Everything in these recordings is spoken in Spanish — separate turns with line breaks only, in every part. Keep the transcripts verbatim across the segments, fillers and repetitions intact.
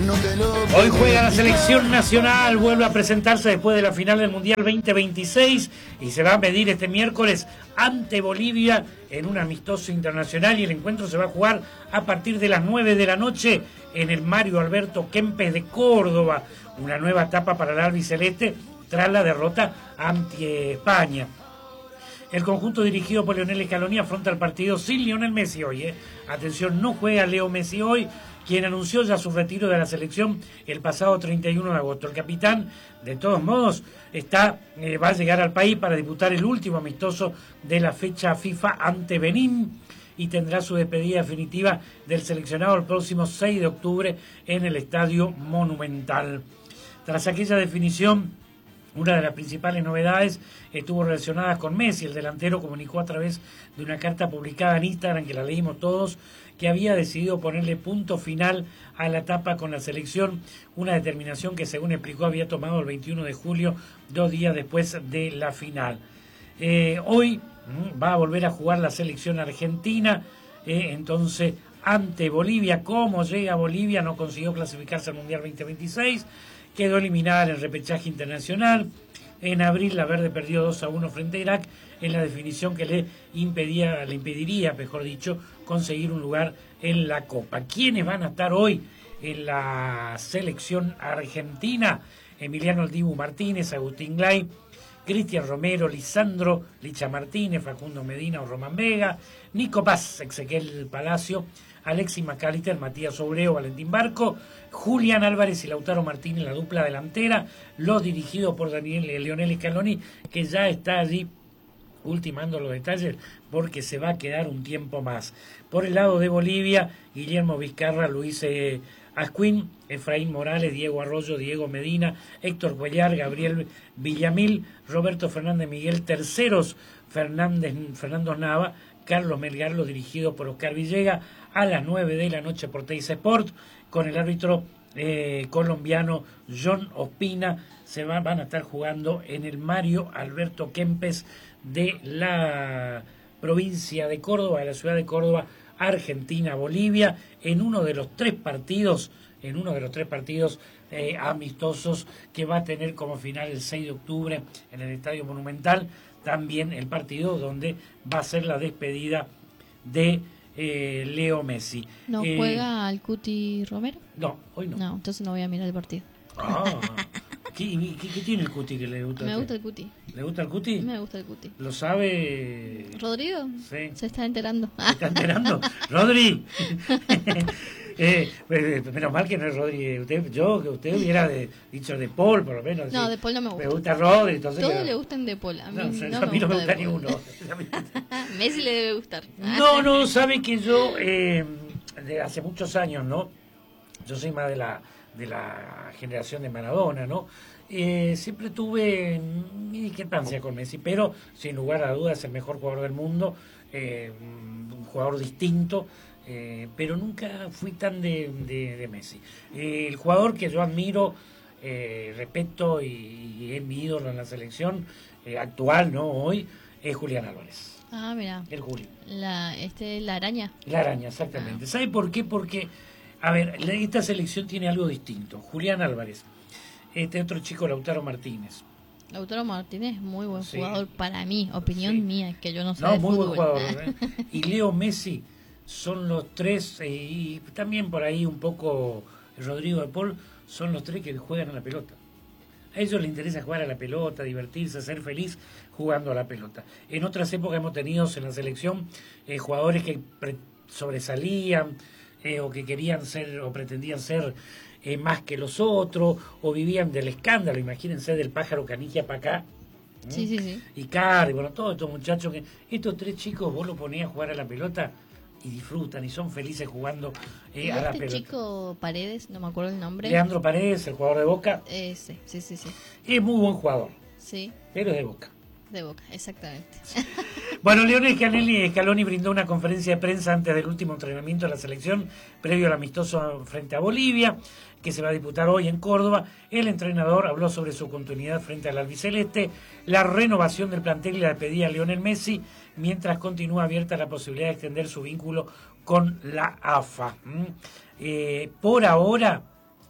no te lo...
Hoy juega la selección nacional, vuelve a presentarse después de la final del Mundial veinte veintiséis y se va a medir este miércoles ante Bolivia en un amistoso internacional, y el encuentro se va a jugar a partir de las nueve de la noche en el Mario Alberto Kempes de Córdoba, una nueva etapa para el albiceleste tras la derrota ante España. El conjunto dirigido por Lionel Scaloni afronta el partido sin Lionel Messi hoy. ¿eh? Atención, no juega Leo Messi hoy, quien anunció ya su retiro de la selección el pasado treinta y uno de agosto. El capitán, de todos modos, está eh, va a llegar al país para disputar el último amistoso de la fecha FIFA ante Benín y tendrá su despedida definitiva del seleccionado el próximo seis de octubre en el Estadio Monumental. Tras aquella definición, una de las principales novedades estuvo relacionada con Messi. El delantero comunicó a través de una carta publicada en Instagram, que la leímos todos, que había decidido ponerle punto final a la etapa con la selección, una determinación que, según explicó, había tomado el veintiuno de julio, dos días después de la final. Eh, hoy mmm, va a volver a jugar la selección argentina, eh, entonces ante Bolivia. ¿Cómo llega Bolivia? No consiguió clasificarse al Mundial veinte veintiséis, quedó eliminada en el repechaje internacional. En abril la Verde perdió dos a uno frente a Irak en la definición que le impedía, le impediría, mejor dicho, conseguir un lugar en la Copa. ¿Quiénes van a estar hoy en la selección argentina? Emiliano El Dibu Martínez, Agustín Glay, Cristian Romero, Lisandro Licha Martínez, Facundo Medina o Román Vega, Nico Paz, Ezequiel Palacio, Alexis McAllister, Matías Obreo, Valentín Barco, Julián Álvarez y Lautaro Martínez, la dupla delantera, los dirigidos por Daniel Lionel Scaloni, que ya está allí ultimando los detalles porque se va a quedar un tiempo más. Por el lado de Bolivia, Guillermo Vizcarra, Luis eh, Ascuín, Efraín Morales, Diego Arroyo, Diego Medina, Héctor Cuellar, Gabriel Villamil, Roberto Fernández Miguel, terceros Fernández, Fernando Nava, Carlos Melgar, dirigido por Oscar Villega, a las nueve de la noche por Teis Sport, con el árbitro eh, colombiano John Ospina. Se va, van a estar jugando en el Mario Alberto Kempes de la provincia de Córdoba, de la ciudad de Córdoba, Argentina, Bolivia, en uno de los tres partidos, en uno de los tres partidos eh, amistosos que va a tener como final el seis de octubre en el Estadio Monumental. También el partido donde va a ser la despedida de eh, Leo Messi.
¿No
eh,
juega al Cuti Romero?
No, hoy no.
No, entonces no voy a mirar el partido.
Ah, ¿qué, qué, ¿Qué tiene el Cuti que le gusta?
Me gusta el Cuti.
¿Le gusta el Cuti?
Me gusta el Cuti.
¿Lo sabe
Rodrigo?
Sí.
Se está enterando.
¿Se está enterando? Rodri. Eh, menos mal que no es Rodri. Usted, yo, que usted hubiera de, dicho de Paul, por lo menos.
No,
sí.
de Paul no me gusta.
Me gusta Rodri. Entonces
Todos
que...
le gustan de Paul. A mí
no,
no,
no,
me,
a mí no me gusta
de
ni
Paul.
uno.
Messi le debe gustar.
No, no, sabe que yo, eh, de hace muchos años, ¿no? Yo soy más de la, de la generación de Maradona, ¿no? Eh, siempre tuve mi discrepancia con Messi, pero sin lugar a dudas es el mejor jugador del mundo, eh, un jugador distinto. Eh, pero nunca fui tan de, de, de Messi. Eh, el jugador que yo admiro, eh, respeto y, y es mi ídolo en la selección eh, actual, no hoy, es Julián Álvarez.
Ah, mira.
El Juli.
La, este, la araña.
La araña, exactamente.
Ah.
¿Sabe por qué? Porque, a ver, esta selección tiene algo distinto. Julián Álvarez, este otro chico, Lautaro Martínez.
Lautaro Martínez es muy buen
Sí.
jugador para mí, opinión
Sí.
mía, que yo no sé
No,
de
muy
fútbol.
buen jugador. ¿eh? Y Leo Messi son los tres, eh, y también por ahí un poco Rodrigo de Paul, son los tres que juegan a la pelota. A ellos les interesa jugar a la pelota, divertirse, ser feliz jugando a la pelota. En otras épocas hemos tenido en la selección eh, jugadores que pre- sobresalían eh, o que querían ser o pretendían ser eh, más que los otros, o vivían del escándalo. Imagínense del Pájaro Canigia para acá. ¿Mm?
Sí, sí, sí.
Y Cardi, bueno, todos estos muchachos que... Estos tres chicos vos los ponías a jugar a la pelota y disfrutan y son felices jugando eh,
Y
a la
este
pelota.
chico Paredes, no me acuerdo el nombre.
Leandro Paredes, el jugador de Boca,
Ese, sí, sí, sí.
es muy buen jugador,
Sí,
pero es de Boca.
de Boca, exactamente.
Bueno, Lionel Scaloni, Scaloni brindó una conferencia de prensa antes del último entrenamiento de la selección, previo al amistoso frente a Bolivia, que se va a disputar hoy en Córdoba. El entrenador habló sobre su continuidad frente al albiceleste, la renovación del plantel y la despedida a Lionel Messi, mientras continúa abierta la posibilidad de extender su vínculo con la A F A. ¿Mm? Eh, por ahora,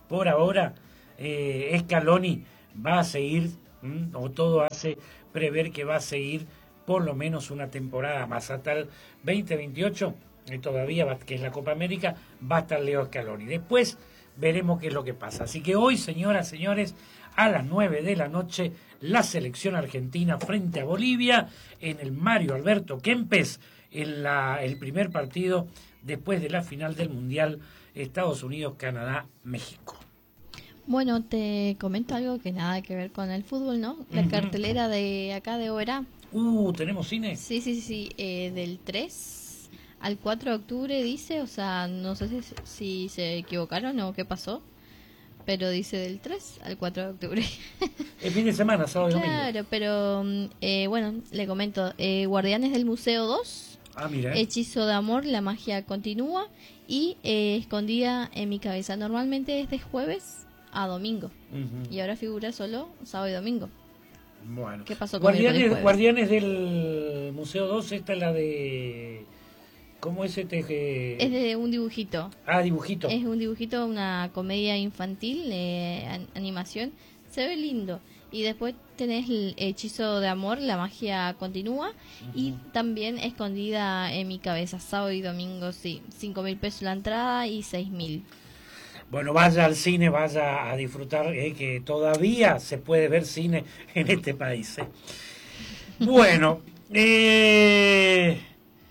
por ahora eh, Scaloni va a seguir, ¿m? o todo hace prever que va a seguir por lo menos una temporada más, hasta el veinte veintiocho, y todavía, va, que es la Copa América, va a estar Leo Scaloni. Después veremos qué es lo que pasa. Así que hoy, señoras, señores, a las nueve de la noche, la selección argentina frente a Bolivia en el Mario Alberto Kempes, en la, el primer partido después de la final del Mundial Estados Unidos, Canadá, México.
Bueno, te comento algo que nada que ver con el fútbol, ¿no? La
Ujú.
cartelera de acá de Oberá.
Uh, ¿tenemos cine?
Sí, sí, sí, eh, del tres al cuatro de octubre dice, o sea, no sé si, si se equivocaron o qué pasó, pero dice del tres al cuatro de octubre.
El fin de semana, sábado y domingo.
Claro, pero mm, eh, bueno, le comento, eh, Guardianes del Museo dos,
Ah, mira.
Hechizo de Amor, La Magia Continúa y eh, Escondida en mi Cabeza. Normalmente es de jueves a domingo
Ujú.
y ahora figura solo sábado y domingo.
Bueno.
¿Qué pasó con el
Guardianes,
jueves?
Guardianes del Museo dos, esta es la de... ¿Cómo es este? que-
Es de un dibujito.
Ah, dibujito.
Es un dibujito, una comedia infantil, eh, an- animación. Se ve lindo. Y después tenés el Hechizo de Amor, La Magia Continúa. Y también Escondida en mi Cabeza, sábado y domingo, sí. Cinco mil pesos la entrada y seis mil.
Bueno, vaya al cine, vaya a disfrutar, eh, que todavía se puede ver cine en este país. eh. Bueno, eh,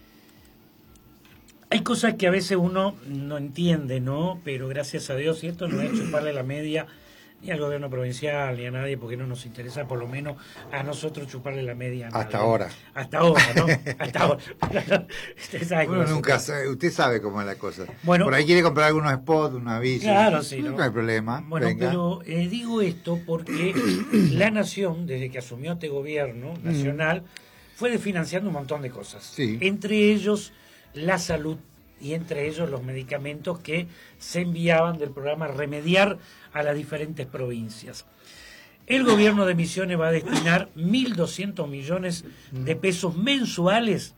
hay cosas que a veces uno no entiende, ¿no? Pero gracias a Dios, y esto no es chuparle la media ni al gobierno provincial ni a nadie, porque no nos interesa, por lo menos a nosotros, chuparle la media a nadie.
Hasta ahora.
Hasta ahora, ¿no? Hasta ahora. Usted sabe cómo
Uno
es
nunca
esto.
sabe, usted sabe cómo es la cosa.
Bueno.
Por ahí quiere comprar algunos spots, un aviso.
Claro, sí,
no,
¿no?
no hay problema.
Bueno,
venga.
pero eh, digo esto porque la Nación, desde que asumió este gobierno nacional, fue desfinanciando un montón de cosas.
Sí.
Entre ellos la salud y entre ellos los medicamentos que se enviaban del programa Remediar a las diferentes provincias. El gobierno de Misiones va a destinar mil doscientos millones de pesos mensuales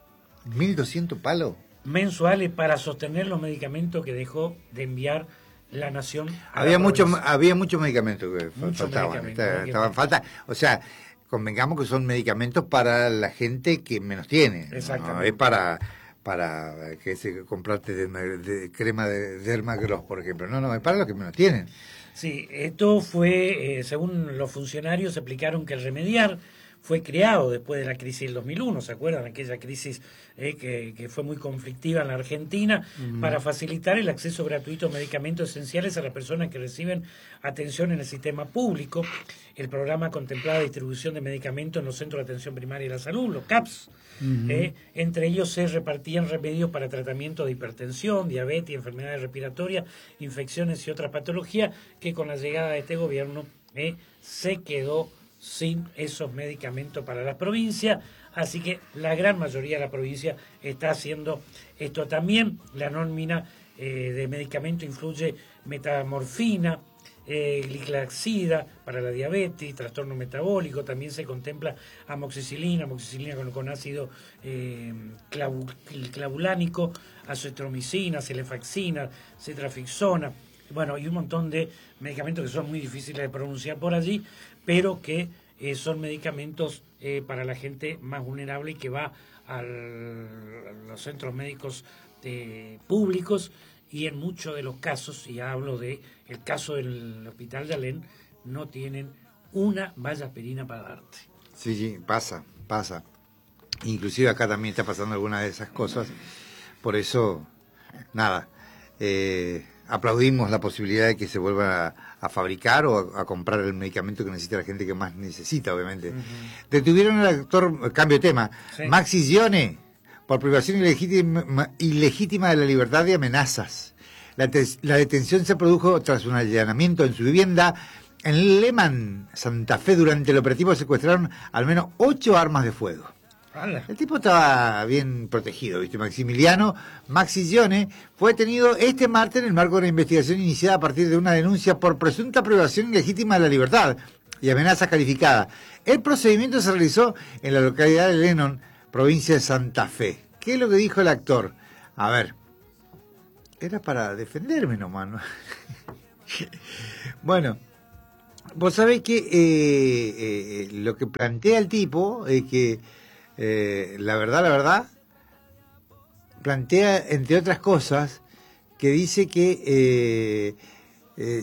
¿mil doscientos palos?
mensuales para sostener los medicamentos que dejó de enviar la Nación a
Había
la
muchos
provincia.
había muchos medicamentos que fa-
Muchos
faltaban.
medicamentos,
Esta-
¿no?
Estaban falta. O sea, convengamos que son medicamentos para la gente que menos tiene. ¿no?
Exactamente.
Es para para que se comprarte de, de crema de Dermagloss, por ejemplo. No, no, es para los que menos tienen.
Sí, esto fue, eh, según los funcionarios, explicaron que el Remediar fue creado después de la crisis del dos mil uno, ¿se acuerdan? Aquella crisis eh, que, que fue muy conflictiva en la Argentina, uh-huh. para facilitar el acceso gratuito a medicamentos esenciales a las personas que reciben atención en el sistema público. El programa contemplaba la distribución de medicamentos en los centros de atención primaria de la salud, los C A P S. Uh-huh. Eh, entre ellos se repartían remedios para tratamiento de hipertensión, diabetes, enfermedades respiratorias, infecciones y otras patologías, que con la llegada de este gobierno eh, se quedó sin esos medicamentos para las provincias, así que la gran mayoría de la provincia está haciendo esto. También la nómina eh, de medicamento incluye metamorfina, eh, gliclaxida para la diabetes, trastorno metabólico. También se contempla amoxicilina, amoxicilina con, con ácido eh, clavu, clavulánico, acetromicina, celefaxina, cetrafixona, bueno, y un montón de medicamentos que son muy difíciles de pronunciar por allí, pero que eh, son medicamentos eh, para la gente más vulnerable y que va al, a los centros médicos eh, públicos, y en muchos de los casos, y hablo de el caso del hospital de Alén, no tienen una valla aspirina para darte.
Sí, sí, pasa, pasa. Inclusive acá también está pasando alguna de esas cosas. Por eso, nada, eh, aplaudimos la posibilidad de que se vuelva a, a fabricar o a, a comprar el medicamento que necesita la gente que más necesita, obviamente. Uh-huh. Detuvieron al actor, cambio de tema, sí. Maxi Zione, por privación ilegítima, ilegítima de la libertad y amenazas. La, te, la detención se produjo tras un allanamiento en su vivienda en Lehman, Santa Fe. Durante el operativo secuestraron al menos ocho armas de fuego. ¡Hala! El tipo estaba bien protegido, ¿viste? Maximiliano Maxi Zione fue detenido este martes en el marco de una investigación iniciada a partir de una denuncia por presunta privación ilegítima de la libertad y amenazas calificadas. El procedimiento se realizó en la localidad de Lennon, provincia de Santa Fe. ¿Qué es lo que dijo el actor? A ver, era para defenderme nomás, ¿no? Bueno, vos sabés que eh, eh, lo que plantea el tipo es que eh, la verdad, la verdad, plantea, entre otras cosas, que dice que eh, eh,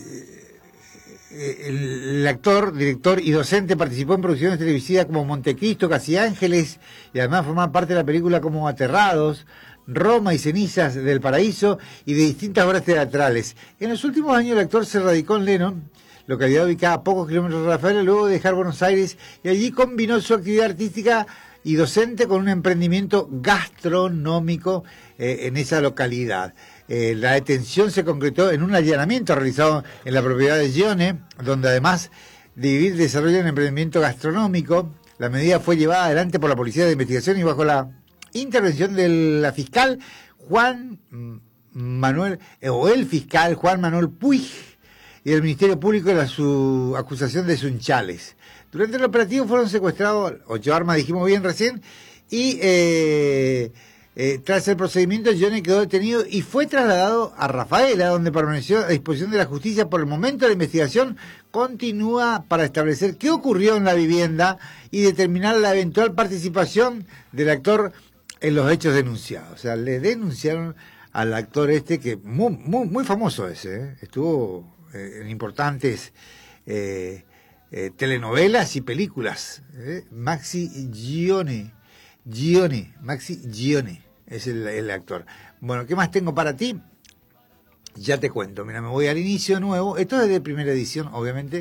el, el actor, director y docente participó en producciones televisivas como Montecristo, Casi Ángeles, y además formaba parte de la película como Aterrados, Roma y Cenizas del Paraíso, y de distintas obras teatrales. En los últimos años el actor se radicó en Lennon, localidad ubicada a pocos kilómetros de Rafaela, luego de dejar Buenos Aires, y allí combinó su actividad artística y docente con un emprendimiento gastronómico eh, en esa localidad. Eh, la detención se concretó en un allanamiento realizado en la propiedad de Gione, donde además de vivir desarrolla un emprendimiento gastronómico. La medida fue llevada adelante por la Policía de Investigación y bajo la intervención de la fiscal Juan Manuel, eh, o el fiscal Juan Manuel Puig, y del Ministerio Público de la su acusación de Sunchales. Durante el operativo fueron secuestrados ocho armas, dijimos bien recién, y eh, eh, tras el procedimiento Johnny quedó detenido y fue trasladado a Rafaela, donde permaneció a disposición de la justicia. Por el momento la investigación continúa para establecer qué ocurrió en la vivienda y determinar la eventual participación del actor en los hechos denunciados. O sea, le denunciaron al actor este, que muy, muy, muy famoso ese, ¿eh? Estuvo eh, en importantes eh, eh, telenovelas y películas. ¿eh? Maxi Gione, Gione, Maxi Gione es el, el actor. Bueno, ¿qué más tengo para ti? Ya te cuento. Mira, me voy al inicio nuevo. Esto es de primera edición, obviamente,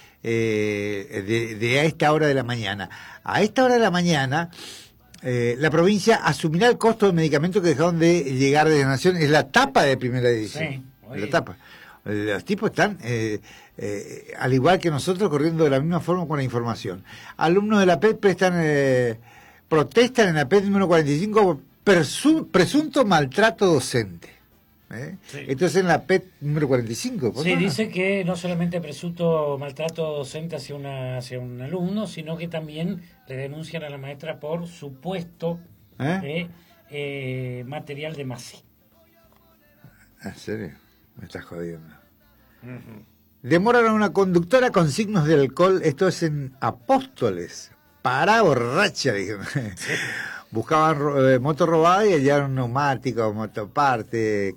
eh, de, de a esta hora de la mañana. A esta hora de la mañana, eh, la provincia asumirá el costo de medicamentos que dejaron de llegar de la Nación. Es la tapa de primera edición. Sí, la tapa. Los tipos están, eh, eh, al igual que nosotros, corriendo de la misma forma con la información. Alumnos de la P E T prestan, eh, protestan en la P E T número cuarenta y cinco por presu- presunto maltrato docente. ¿Eh? Sí. Esto es en la P E T número cuarenta y cinco.
Sí, dice que no solamente presunto maltrato docente hacia, una, hacia un alumno, sino que también le denuncian a la maestra por supuesto ¿Eh? Eh, eh, material de Masi.
¿En serio? Me estás jodiendo. Uh-huh. Demoran a una conductora con signos de alcohol, esto es en Apóstoles, para borracha, dijeron. Sí. Buscaban eh, moto robada y hallaron neumáticos, motoparte,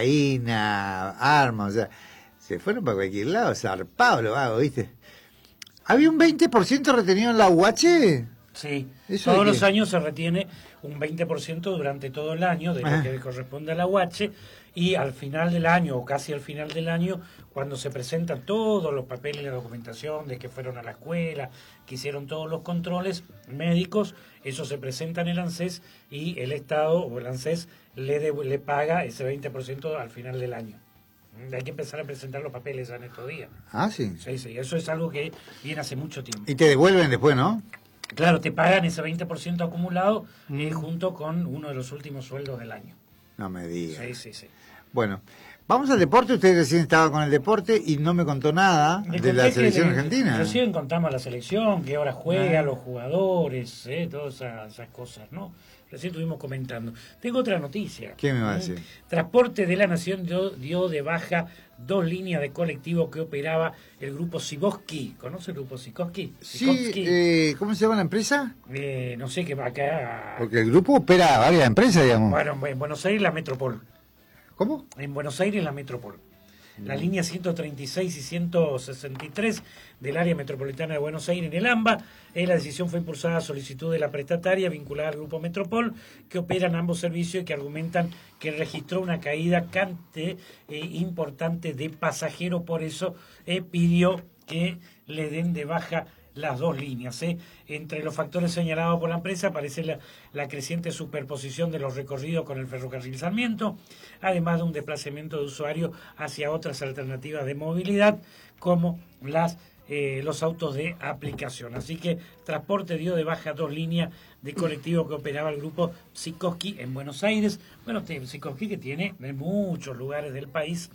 cocaína, armas, o sea, se fueron para cualquier lado, zarpado lo hago, ¿viste? ¿Había un veinte por ciento retenido en la U H?
Sí, todos los años se retiene un veinte por ciento durante todo el año de lo ah. que corresponde a la U H, y al final del año, o casi al final del año, cuando se presentan todos los papeles y la documentación de que fueron a la escuela, que hicieron todos los controles médicos, eso se presenta en el ANSES y el Estado o el ANSES le, de, le paga ese veinte por ciento al final del año. Hay que empezar a presentar los papeles en estos días.
Ah, sí.
Sí, sí, eso es algo que viene hace mucho tiempo.
Y te devuelven después, ¿no?
Claro, te pagan ese veinte por ciento acumulado mm. eh, junto con uno de los últimos sueldos del año.
No me digas.
Sí, sí, sí.
Bueno, vamos al deporte. Usted recién estaba con el deporte y no me contó nada me de la selección
le,
argentina.
Recién contamos la selección, qué hora juega, ah. los jugadores, eh, todas esas, esas cosas, ¿no? Recién estuvimos comentando. Tengo otra noticia.
¿Qué me va a decir?
Transporte de la Nación dio, dio de baja dos líneas de colectivo que operaba el grupo Sikorsky. ¿Conoce el grupo Sikorsky?
Sí, eh, ¿cómo se llama la empresa?
Eh, no sé, qué va acá...
Porque el grupo opera varias empresas, digamos.
Bueno, en Buenos Aires la Metropol.
¿Cómo?
En Buenos Aires la Metropol. La línea ciento treinta y seis y ciento sesenta y tres del área metropolitana de Buenos Aires en el AMBA. Eh, la decisión fue impulsada a solicitud de la prestataria vinculada al Grupo Metropol, que operan ambos servicios y que argumentan que registró una caída cante, eh, importante de pasajeros. Por eso eh, pidió que le den de baja las dos líneas. ¿eh? Entre los factores señalados por la empresa aparece la, la creciente superposición de los recorridos con el ferrocarril Sarmiento, además de un desplazamiento de usuarios hacia otras alternativas de movilidad, como las eh, los autos de aplicación. Así que Transporte dio de baja dos líneas de colectivo que operaba el grupo Sikorsky en Buenos Aires. Bueno, Sikorsky que tiene en muchos lugares del país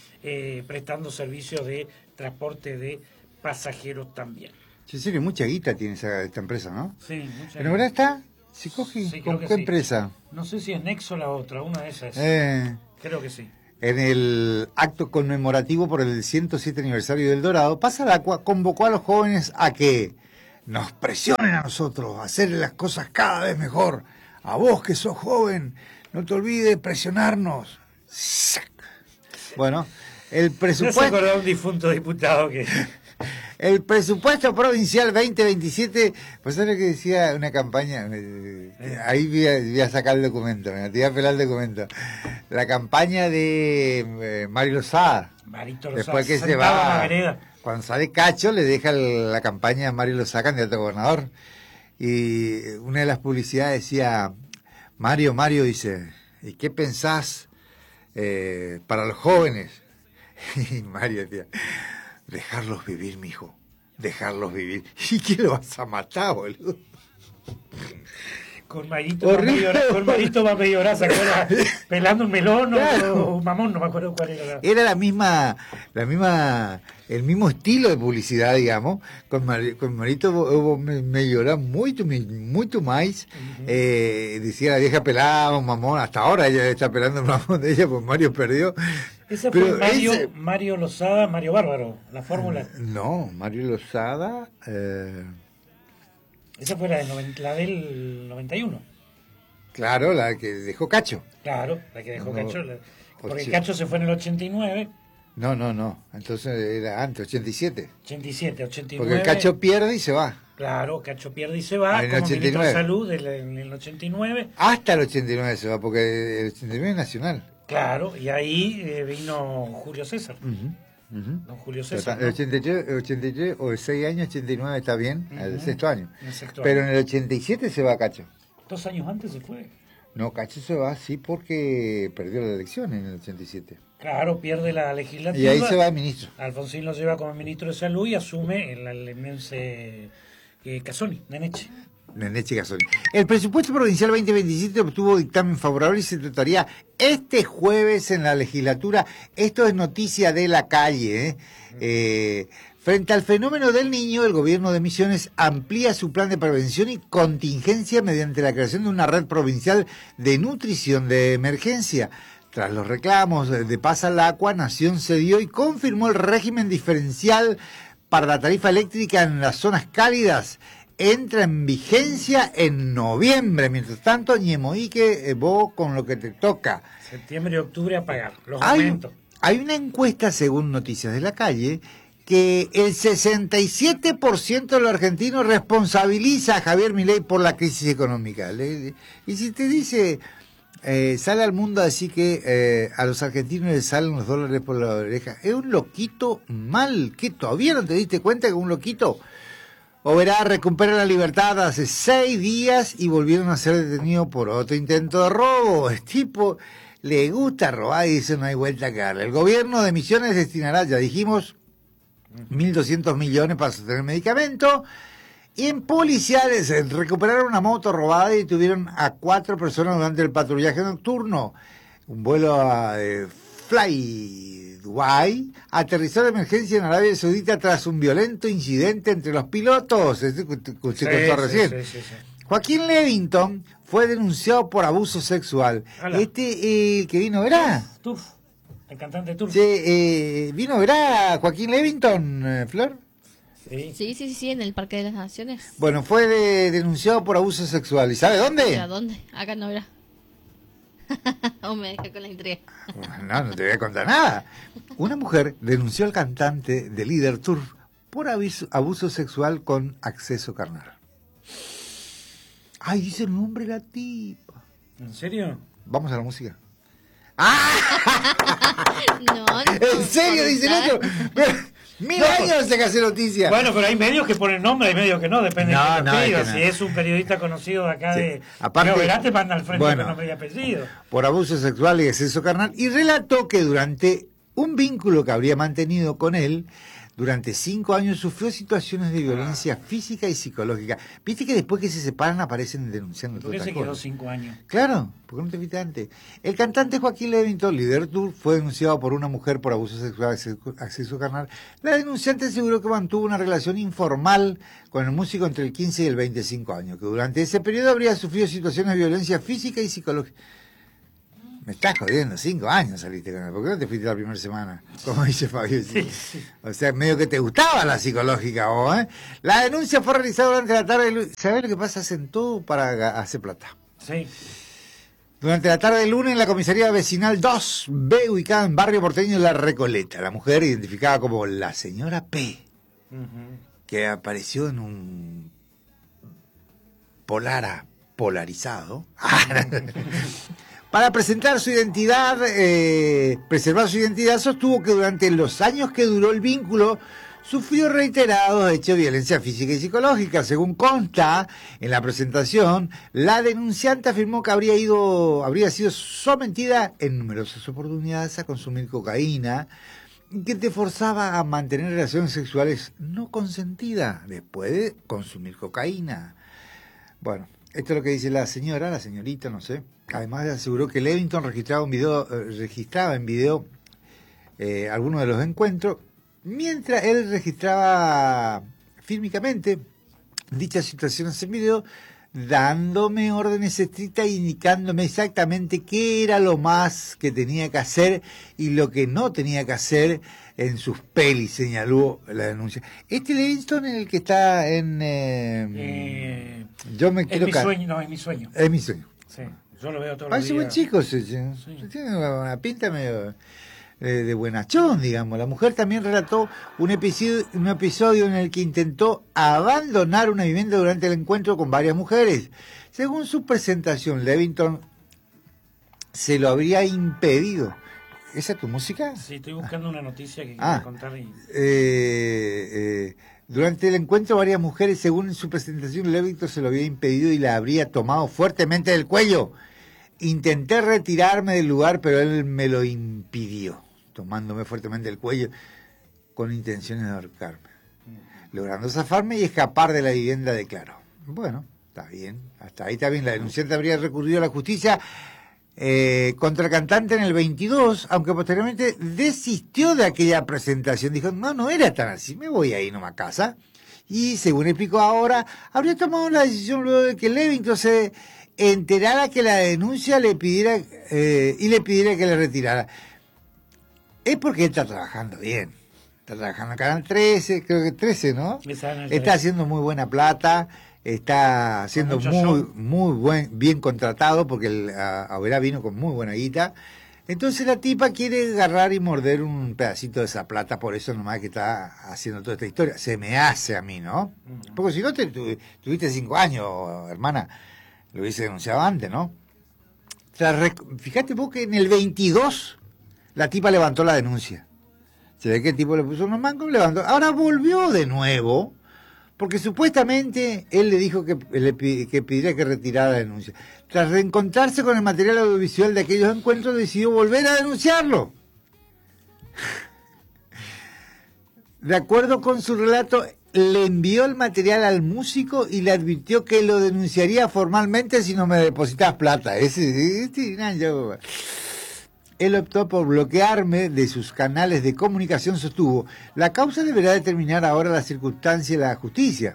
eh, prestando servicios de transporte de pasajeros también.
Sí, en serio, mucha guita tiene esa, esta empresa, ¿no?
Sí, mucha
¿Pero ahora está? ¿Sikorsky?
Sí,
¿Con qué
sí.
empresa?
No sé si es Nexo la otra, una de esas.
Eh,
creo que sí.
en el acto conmemorativo por el ciento siete aniversario del Dorado, Pasa el Agua convocó a los jóvenes a que nos presionen a nosotros, a hacer las cosas cada vez mejor. A vos que sos joven, no te olvides presionarnos. Bueno, el presupuesto...
¿No se acordó un difunto diputado que...
El presupuesto provincial veinte veintisiete, pues es lo que decía una campaña, eh, ahí voy a, voy a sacar el documento, me voy a pelar el documento. La campaña de eh, Mario Lozada.
Marito Lozada,
después que se
sentado en la
va,
vereda.
Cuando sale Cacho, le deja el- la campaña a Mario Lozada, candidato a gobernador. Y una de las publicidades decía, Mario, Mario dice, ¿y qué pensás eh, para los jóvenes? Y Mario decía, dejarlos vivir, mijo, dejarlos vivir. ¿Y qué lo vas a matar, boludo?
Con Marito va medio hora- con Marito va medio hora, ¿se acuerda? Pelando un melón o-
Claro.
o un mamón, no me acuerdo cuál era. la-
Era la misma, la misma, el mismo estilo de publicidad, digamos. Con, Mar- con Marito hubo me, me lloraba mucho, mucho más. eh, decía la vieja pelada, un mamón. Hasta ahora ella está pelando el mamón de ella, pues Mario perdió.
Ese fue
Pero
Mario,
ese-
Mario Lozada, Mario Bárbaro, la fórmula.
No, Mario Lozada. Eh,
Esa fue la, de noven- la del noventa y uno.
claro, la que dejó Cacho.
Claro, la que dejó
No,
Cacho. la- porque
ocho-
Cacho se fue en el ochenta y nueve,
No, no, no. Entonces era antes, ochenta y siete.
ochenta y siete, ochenta y nueve.
Porque el Cacho pierde y se va.
Claro, Cacho pierde y se va
En el
como
ochenta y
ministro de
nueve.
Salud del- en el ochenta y nueve.
Hasta el ochenta y nueve se va, porque el ochenta y nueve es nacional.
Claro, y ahí eh, vino Julio César.
Ujú, ujú.
Don Julio
Pero
César.
ta- El ochenta y tres, el ochenta y tres o el seis años, ochenta y nueve está bien, el
Ujú.
sexto año.
El sexto
Pero
año.
en el ochenta y siete se va Cacho.
Dos años antes se fue.
No, Cacho se va sí porque perdió la elección en el ochenta y siete.
Claro, pierde la legislatura.
Y ahí se va el ministro.
Alfonsín lo lleva como ministro de Salud y asume el alemiense eh, Casoni, Neneche.
Neneche Gasoli. El presupuesto provincial veinte veintisiete obtuvo dictamen favorable y se trataría este jueves en la legislatura. Esto es noticia de la calle. ¿eh? Eh, frente al fenómeno del niño, el gobierno de Misiones amplía su plan de prevención y contingencia mediante la creación de una red provincial de nutrición de emergencia. Tras los reclamos de Pasa al Agua, Nación cedió y confirmó el régimen diferencial para la tarifa eléctrica en las zonas cálidas. Entra en vigencia en noviembre. Mientras tanto, Ñemoique, eh, vos con lo que te toca.
Septiembre y octubre a pagar. Los
Hay,
aumentos.
hay una encuesta, según Noticias de la Calle, que el sesenta y siete por ciento de los argentinos responsabiliza a Javier Milei por la crisis económica. Le- y si te dice, eh, sale al mundo así que eh, a los argentinos les salen los dólares por la oreja, es un loquito mal. ¿Qué? ¿Todavía no te diste cuenta que es un loquito? Oberá recupera la libertad hace seis días y volvieron a ser detenidos por otro intento de robo. El tipo le gusta robar y dice no hay vuelta que darle. El gobierno de Misiones destinará, ya dijimos, mil doscientos millones para sostener medicamentos. Y en policiales eh, recuperaron una moto robada y detuvieron a cuatro personas durante el patrullaje nocturno. Un vuelo a eh, Fly Dubai aterrizó de emergencia en Arabia Saudita tras un violento incidente entre los pilotos. Este que usted contó
Sí,
recién.
sí, sí, sí, sí.
Joaquín Levington fue denunciado por abuso sexual.
Hola.
Este eh, que vino, ¿verá?
Tuf, el cantante Tuf.
Sí, eh, vino, ¿verá? Joaquín Levington, eh, Flor.
Sí.
Sí, sí, sí, sí, en el Parque de las Naciones.
Bueno, fue de- denunciado por abuso sexual. ¿Y sabe dónde?
¿A dónde? Acá no verá. O me deja con la intriga.
No, no te voy a contar nada. Una mujer denunció al cantante de Líder Tour por aviso- abuso sexual con acceso carnal. Ay, dice el nombre de la tipa.
¿En serio?
Vamos a la música. ¡Ah!
No, no.
¿En serio? Dice el otro. Mil años se que hace noticia.
Bueno, pero hay medios que ponen nombre, hay medios que no, depende
No,
de quién
no,
lo
es
pida.
que no.
Si es un periodista conocido de acá
Sí.
de
Aparte-
Aparte, Verá, te manda al frente
Bueno.
con nombre y apellido.
Por abuso sexual y acceso carnal, y relató que durante un vínculo que habría mantenido con él, durante cinco años sufrió situaciones de violencia física y psicológica. Viste que después que se separan aparecen denunciando
¿Por qué
todas
se
estas
quedó
cosas.
cinco años?
Claro, ¿por qué no te viste antes? El cantante Joaquín Levington, líder tour, fue denunciado por una mujer por abuso sexual y acceso carnal. La denunciante aseguró que mantuvo una relación informal con el músico entre el quince y el veinticinco años, que durante ese periodo habría sufrido situaciones de violencia física y psicológica. Me estás jodiendo, cinco años saliste con él. ¿Por qué no te fuiste la primera semana? Como dice Fabio. Sí, sí. O sea, medio que te gustaba la psicológica vos, ¿eh? La denuncia fue realizada durante la tarde del... ¿Sabés lo que pasa? Hacen todo para hacer plata.
Sí.
Durante la tarde del lunes en la comisaría vecinal dos B, ubicada en barrio porteño La Recoleta, la mujer identificada como la señora P, uh-huh. que apareció en un Polara polarizado, para presentar su identidad, eh, preservar su identidad, sostuvo que durante los años que duró el vínculo sufrió reiterados hechos de violencia física y psicológica. Según consta en la presentación, la denunciante afirmó que habría ido, habría sido sometida en numerosas oportunidades a consumir cocaína y que te forzaba a mantener relaciones sexuales no consentidas después de consumir cocaína. Bueno, esto es lo que dice la señora, la señorita, no sé. Además aseguró que Levington registraba un video, eh, registraba en video eh, algunos de los encuentros, mientras él registraba fílmicamente dichas situaciones en video, dándome órdenes estrictas e indicándome exactamente qué era lo más que tenía que hacer y lo que no tenía que hacer en sus pelis, señaló la denuncia. Este Levington es el que está en... Eh, eh, yo me quiero
es mi sueño, no, es mi sueño.
Es mi sueño.
Sí, yo lo veo todos
Parece
los días.
Buen chico, se, se, sí. Tiene una pinta medio... de, de buenachón, digamos. La mujer también relató un episodio, un episodio en el que intentó abandonar una vivienda durante el encuentro con varias mujeres. Según su presentación, Levington se lo habría impedido. ¿Esa es tu música?
Sí, estoy buscando ah. una noticia que
ah.
quiero contar. Y...
Eh, eh, durante el encuentro, varias mujeres, según su presentación, Levington se lo había impedido y la habría tomado fuertemente del cuello. Intenté retirarme del lugar, pero él me lo impidió, tomándome fuertemente el cuello con intenciones de ahorcarme, logrando zafarme y escapar de la vivienda, declaró. Bueno, está bien, hasta ahí está bien. La denunciante habría recurrido a la justicia eh, contra el cantante en el veintidós, aunque posteriormente desistió de aquella presentación. Dijo, no, no era tan así, me voy a ir nomás a casa. Y según explicó ahora, habría tomado la decisión luego de que Levington se enterara que la denuncia le pidiera eh, y le pidiera que le retirara. Es porque él está trabajando bien. Está trabajando en Canal trece, creo que trece, ¿no? Está haciendo muy buena plata, está siendo muy show. muy buen bien contratado porque el Averá vino con muy buena guita. Entonces la tipa quiere agarrar y morder un pedacito de esa plata, por eso nomás que está haciendo toda esta historia. Se me hace a mí, ¿no? Uh-huh. Porque si no te tu, tuviste cinco años, hermana, lo hubiese denunciado antes, ¿no? O sea, fíjate vos que en el veintidós la tipa levantó la denuncia. Se ve que el tipo le puso unos mangos, levantó. Ahora volvió de nuevo, porque supuestamente él le dijo que, le, que pediría que retirara la denuncia. Tras reencontrarse con el material audiovisual de aquellos encuentros, decidió volver a denunciarlo. De acuerdo con su relato, le envió el material al músico y le advirtió que lo denunciaría formalmente si no me depositas plata. Ese, ese, no, yo... Él optó por bloquearme de sus canales de comunicación, sostuvo. La causa deberá determinar ahora las circunstancias de la justicia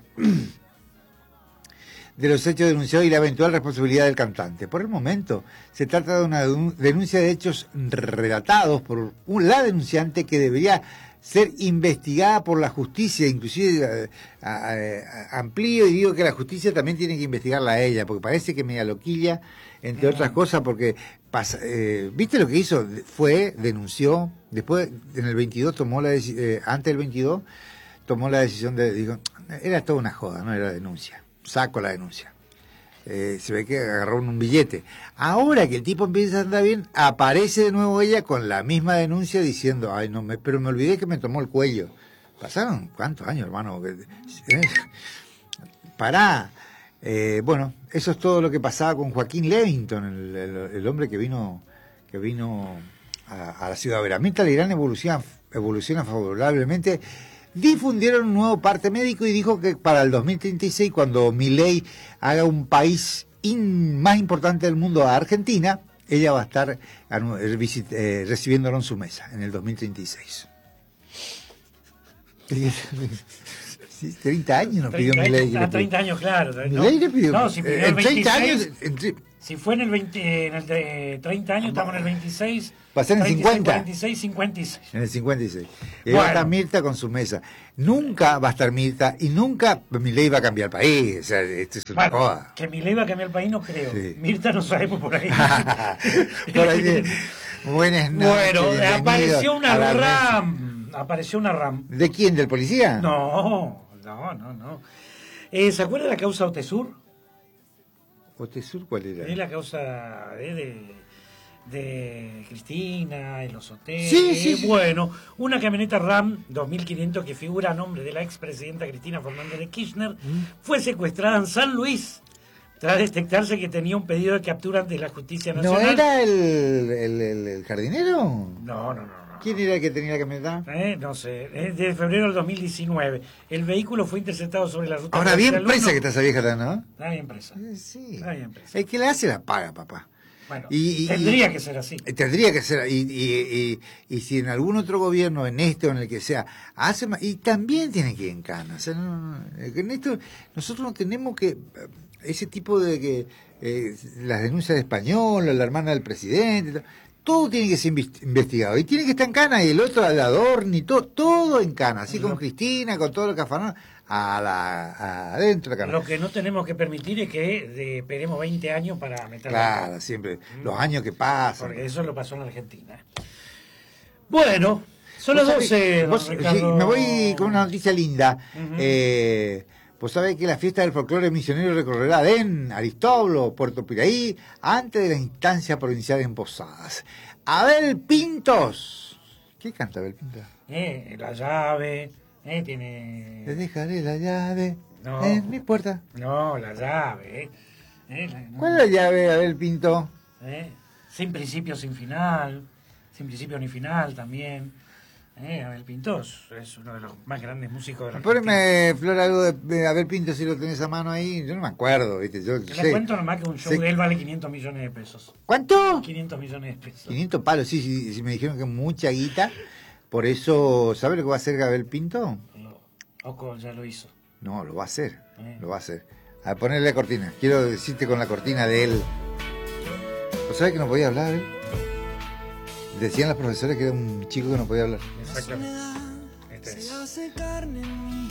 de los hechos denunciados y la eventual responsabilidad del cantante. Por el momento, se trata de una denuncia de hechos relatados por la denunciante que debería ser investigada por la justicia. Inclusive a, a, a, amplío y digo que la justicia también tiene que investigarla a ella, porque parece que media loquilla, entre otras cosas, porque pasa, eh, ¿viste lo que hizo? Fue, denunció, después en el veintidós tomó la deci- eh, antes del veintidós tomó la decisión de, digo, era toda una joda, no era denuncia, saco la denuncia. Eh, se ve que agarraron un billete. Ahora que el tipo empieza a andar bien, aparece de nuevo ella con la misma denuncia diciendo, ay no, me, pero me olvidé que me tomó el cuello. Pasaron cuántos años, hermano. Eh, pará. Eh, bueno, eso es todo lo que pasaba con Joaquín Levington, el, el, el hombre que vino que vino a, a la ciudad de Vera. Mientras Irán evoluciona, evoluciona favorablemente, difundieron un nuevo parte médico y dijo que para el dos mil treinta y seis, cuando Milei haga un país in, más importante del mundo a Argentina, ella va a estar visit, eh, recibiéndolo en su mesa en el dos mil treinta y seis. Sí, treinta años nos pidió Milei.
Ah, treinta años, claro.
Milei le pidió.
No, si pidió
en
treinta
años. En,
Si fue en el, veinte, en el de treinta años, estamos en el veintiséis.
Va a ser en el cincuenta.
cuarenta y seis, cincuenta y seis.
En el cincuenta y seis. Y
Bueno.
va a estar Mirta con su mesa. Nunca va a estar Mirta y nunca Milei va a cambiar el país. O sea, esto es una
Bueno,
joda.
que Milei va a cambiar el país no creo.
Sí.
Mirta no sabemos por ahí.
Por ahí. Buenas noches.
Bueno,
bienvenidos
apareció una
a la mesa.
RAM. Apareció una RAM.
¿De quién? ¿Del policía?
No, no, no, no. Eh, ¿Se acuerda de la causa Otesur?
¿Otesur cuál era?
Es la causa eh, de, de Cristina, en los hoteles.
Sí, sí, sí.
Bueno, una camioneta RAM dos mil quinientos que figura a nombre de la expresidenta Cristina Fernández de Kirchner fue secuestrada en San Luis tras detectarse que tenía un pedido de captura ante la Justicia
¿No
Nacional.
era el, el, el, el jardinero?
No, no, no. no.
¿Quién era el que tenía la camioneta?
Eh, no sé, es de febrero del dos mil diecinueve. El vehículo fue interceptado sobre la ruta.
Ahora bien
Alumno.
presa que está esa vieja, ¿no?
Está bien presa.
Eh, Sí.
Está bien presa.
El que la hace la paga, papá.
Bueno,
Y- y-
tendría
y-
que ser así.
Tendría que ser, y, y, y, y si en algún otro gobierno, en este o en el que sea, hace más, y también tiene que ir en cana. O sea, no, no, no, en esto, nosotros no tenemos que, ese tipo de que, eh, las denuncias de Española, la hermana del presidente, todo tiene que ser invis- investigado, y tiene que estar en cana, y el otro al Adorni, todo, todo en cana, así con Cristina, con todo lo que afanó, a la, a- adentro de la cana.
Lo que no tenemos que permitir es que de- esperemos veinte años para meterla.
Claro, siempre, los años que pasan.
Porque eso lo pasó en Argentina. Bueno, son las
Vos sabés-
doce. don
vos- sí,
Ricardo.
me voy con una noticia linda.
Ujú.
eh, vos sabés que la fiesta del folclore misionero recorrerá Adén, Aristóbulo, Puerto Piraí, antes de la instancia provincial en Posadas. Abel Pintos. ¿Qué canta Abel Pintos?
Eh, la llave, eh, tiene...
Le dejaré la llave
No.
en mi puerta.
No, la llave, eh. Eh, la- no.
¿Cuál es la llave, Abel Pinto?
Eh, Sin principio, sin final. Sin principio ni final también. Eh, Abel Pintos es uno de los más grandes músicos de la Argentina.
Poneme, Flor, algo de, de Abel Pinto si lo tenés a mano ahí. Yo no me acuerdo, ¿viste? Yo
Le
sé.
cuento nomás que un show
Sí.
de él vale quinientos millones de pesos.
¿Cuánto?
quinientos millones de pesos.
quinientos palos, sí, sí, sí, me dijeron que mucha guita. Por eso, ¿sabe lo que va a hacer Abel Pinto?
Lo- Oco ya lo hizo.
No, lo va a hacer,
Eh.
lo va a hacer. A ponerle la cortina. Quiero decirte con la cortina de él. ¿Vos sabés que no podía hablar? eh? Decían las profesoras que era un chico que no podía hablar.
Exactamente. Este es.
Se hace carne en mí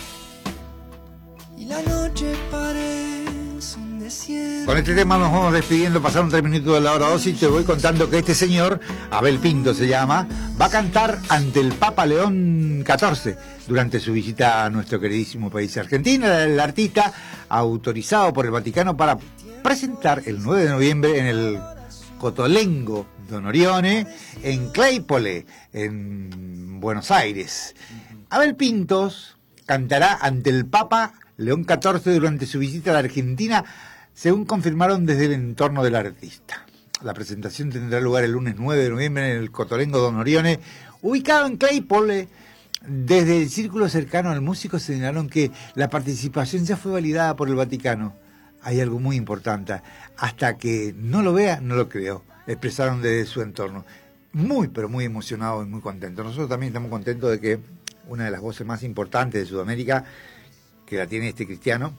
y la noche parece un desierto.
Con este tema nos vamos despidiendo, pasaron tres minutos de la hora dos y te voy contando que este señor, Abel Pinto se llama, va a cantar ante el Papa León catorce durante su visita a nuestro queridísimo país Argentina. El artista autorizado por el Vaticano para presentar el nueve de noviembre en el Cotolengo Don Orione, en Claypole, en Buenos Aires. Abel Pintos cantará ante el Papa León catorce durante su visita a la Argentina, según confirmaron desde el entorno del artista. La presentación tendrá lugar el lunes nueve de noviembre en el Cotolengo Don Orione, ubicado en Claypole. Desde el círculo cercano al músico señalaron que la participación ya fue validada por el Vaticano. Hay algo muy importante. Hasta que no lo vea, no lo creo. Expresaron desde su entorno. Muy, pero muy emocionados y muy contentos. Nosotros también estamos contentos de que una de las voces más importantes de Sudamérica, que la tiene este cristiano,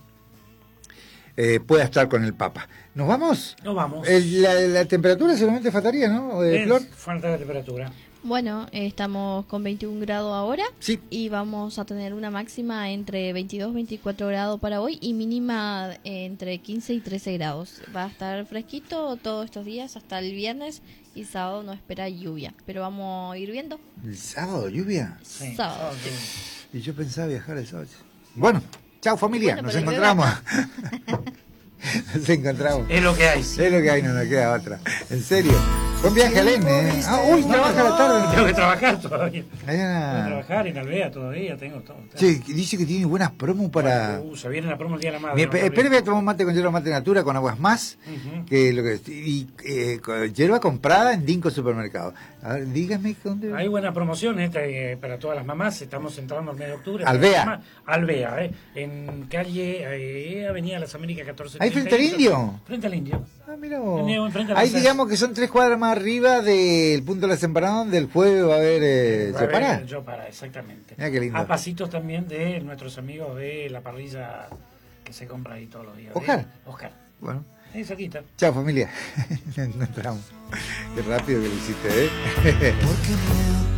eh, pueda estar con el Papa. ¿Nos vamos?
Nos vamos.
El- la, la temperatura solamente faltaría, ¿no, eh,
Es
Flor?
falta de temperatura.
Bueno, eh, estamos con veintiún grados ahora
Sí.
y vamos a tener una máxima entre veintidós y veinticuatro grados para hoy y mínima eh, entre quince y trece grados. Va a estar fresquito todos estos días hasta el viernes y sábado no espera lluvia, pero vamos a ir viendo.
¿El sábado lluvia?
Sí.
Sábado.
Y yo pensaba viajar el sábado. Bueno, chao familia,
Bueno,
nos
pero
encontramos. Nos encontramos.
Es lo que hay. sí.
Es lo que hay, no nos queda otra. En serio. Buen viaje, Alén, ¿eh? Ah, uy, trabaja a la tarde.
Tengo que trabajar todavía.
Hay
Tengo
una-
que trabajar en Alvea todavía. Tengo todo.
Che, dice que tiene buenas promos para...
Uh, se viene la promo el día de la madre.
Mira,
no
espe-
te
espere,
olvides.
voy a tomar un mate con hierba mate natura, con aguas más,
Ujú.
que lo que y eh, con hierba comprada en Dinco Supermercado. A ver, dígame dónde...
Hay buena promoción este, para todas las mamás. Estamos entrando al mes de octubre.
Alvea.
Mamá, Alvea, eh, en calle eh, Avenida Las Américas catorce.
¿Ahí frente al Indio?
Frente al Indio.
Ah, mira vos.
Tenía enfrente a la
Ahí
Mercedes.
digamos que son tres cuadras más arriba del punto de la Semparada, donde el jueves va a haber eh,
Va a haber
Separá.
Yo para, exactamente.
Mira qué lindo.
A pasitos también de nuestros amigos de la parrilla que se compra ahí todos los días. de
Oscar.
Oscar.
Bueno,
Ahí cerquita.
Chao, familia. No entramos. Qué rápido que lo hiciste, ¿eh?
Porque me